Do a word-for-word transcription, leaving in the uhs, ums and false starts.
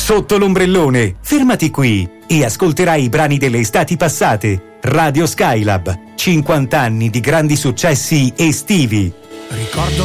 Sotto l'ombrellone, fermati qui e ascolterai i brani delle estati passate. Radio Skylab, cinquanta anni di grandi successi estivi. Ricordo